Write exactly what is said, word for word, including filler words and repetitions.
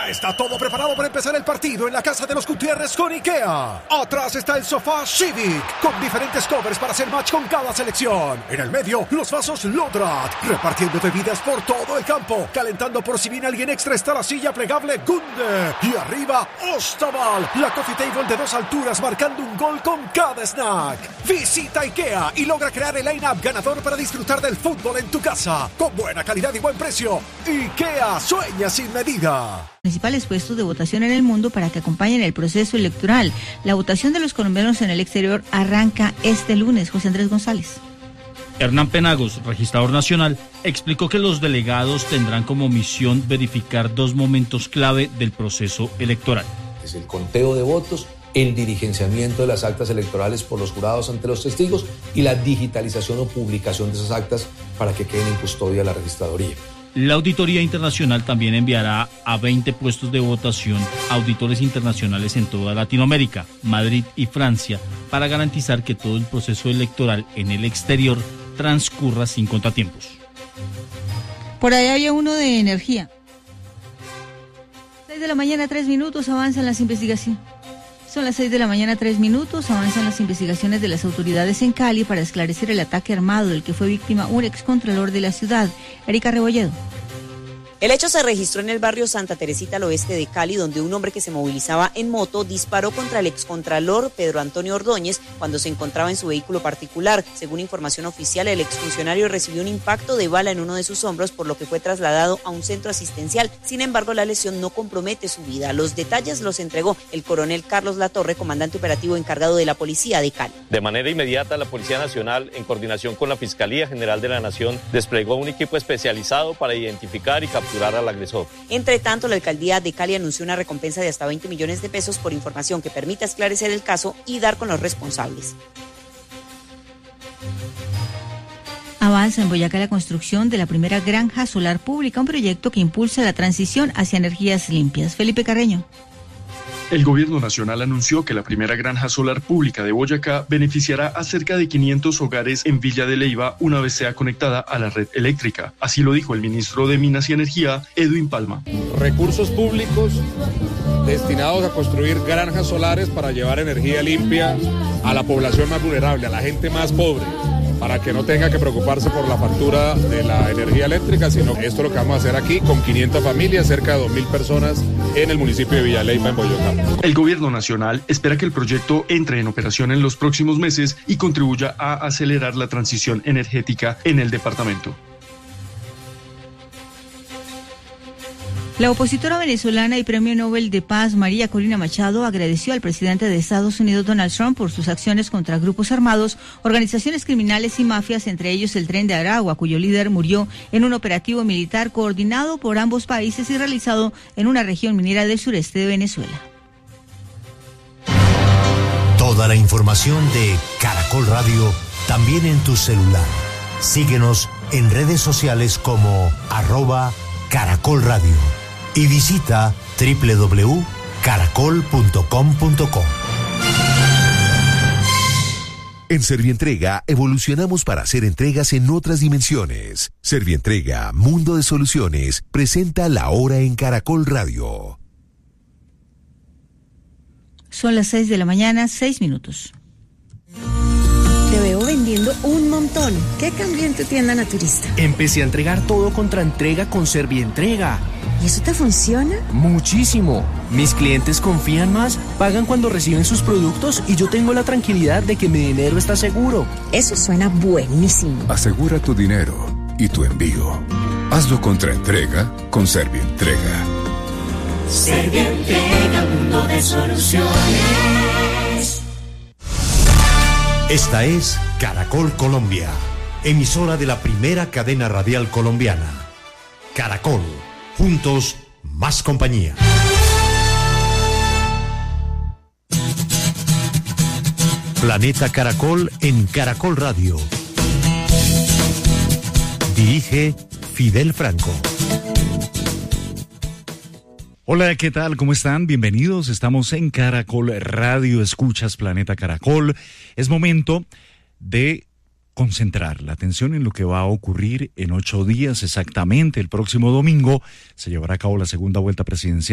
Ya está todo preparado para empezar el partido en la casa de los Gutiérrez con IKEA. Atrás está el sofá Civic, con diferentes covers para hacer match con cada selección. En el medio, los vasos Lodrat, repartiendo bebidas por todo el campo. Calentando por si viene alguien extra está la silla plegable Gunde. Y arriba, Ostaval, la coffee table de dos alturas marcando un gol con cada snack. Visita IKEA y logra crear el line-up ganador para disfrutar del fútbol en tu casa. Con buena calidad y buen precio. IKEA, sueña sin medida. Principales puestos de votación en el mundo para que acompañen el proceso electoral. La votación de los colombianos en el exterior arranca este lunes. José Andrés González. Hernán Penagos, registrador nacional, explicó que los delegados tendrán como misión verificar dos momentos clave del proceso electoral. Es el conteo de votos, el diligenciamiento de las actas electorales por los jurados ante los testigos y la digitalización o publicación de esas actas para que queden en custodia de la registraduría. La Auditoría Internacional también enviará a veinte puestos de votación a auditores internacionales en toda Latinoamérica, Madrid y Francia, para garantizar que todo el proceso electoral en el exterior transcurra sin contratiempos. Por ahí había uno de energía. seis de la mañana, tres minutos, avanzan las investigaciones. Son las seis de la mañana, tres minutos, avanzan las investigaciones de las autoridades en Cali para esclarecer el ataque armado del que fue víctima un excontralor de la ciudad. Erika Rebolledo. El hecho se registró en el barrio Santa Teresita al oeste de Cali, donde un hombre que se movilizaba en moto disparó contra el excontralor Pedro Antonio Ordóñez cuando se encontraba en su vehículo particular. Según información oficial, el exfuncionario recibió un impacto de bala en uno de sus hombros, por lo que fue trasladado a un centro asistencial. Sin embargo, la lesión no compromete su vida. Los detalles los entregó el coronel Carlos Latorre, comandante operativo encargado de la Policía de Cali. De manera inmediata, la Policía Nacional, en coordinación con la Fiscalía General de la Nación, desplegó un equipo especializado para identificar y capturar al agresor. Entre tanto, la alcaldía de Cali anunció una recompensa de hasta veinte millones de pesos por información que permita esclarecer el caso y dar con los responsables. Avanza en Boyacá la construcción de la primera granja solar pública, un proyecto que impulsa la transición hacia energías limpias. Felipe Carreño. El gobierno nacional anunció que la primera granja solar pública de Boyacá beneficiará a cerca de quinientos hogares en Villa de Leyva una vez sea conectada a la red eléctrica. Así lo dijo el ministro de Minas y Energía, Edwin Palma. Recursos públicos destinados a construir granjas solares para llevar energía limpia a la población más vulnerable, a la gente más pobre, para que no tenga que preocuparse por la factura de la energía eléctrica, sino esto es lo que vamos a hacer aquí con quinientas familias, cerca de dos mil personas en el municipio de Villa Leyva, en Boyacá. El gobierno nacional espera que el proyecto entre en operación en los próximos meses y contribuya a acelerar la transición energética en el departamento. La opositora venezolana y Premio Nobel de Paz, María Corina Machado, agradeció al presidente de Estados Unidos, Donald Trump, por sus acciones contra grupos armados, organizaciones criminales y mafias, entre ellos el Tren de Aragua, cuyo líder murió en un operativo militar coordinado por ambos países y realizado en una región minera del sureste de Venezuela. Toda la información de Caracol Radio, también en tu celular. Síguenos en redes sociales como arroba Caracol Radio. Y visita doble u doble u doble u punto caracol punto com punto co. En Servientrega evolucionamos para hacer entregas en otras dimensiones. Servientrega, Mundo de Soluciones, presenta La Hora en Caracol Radio. Son las seis de la mañana, seis minutos. Te veo vendiendo un montón. ¿Qué cambió en tu tienda naturista? Empecé a entregar todo contra entrega con Servientrega. ¿Y eso te funciona? Muchísimo. Mis clientes confían más, pagan cuando reciben sus productos y yo tengo la tranquilidad de que mi dinero está seguro. Eso suena buenísimo. Asegura tu dinero y tu envío. Hazlo contra entrega con Servientrega. Servientrega, mundo de soluciones. Esta es Caracol Colombia, emisora de la primera cadena radial colombiana. Caracol, juntos, más compañía. Planeta Caracol en Caracol Radio. Dirige Fidel Franco. Hola, ¿qué tal? ¿Cómo están? Bienvenidos. Estamos en Caracol Radio. Escuchas Planeta Caracol. Es momento de concentrar la atención en lo que va a ocurrir en ocho días exactamente. El próximo domingo se llevará a cabo la segunda vuelta presidencial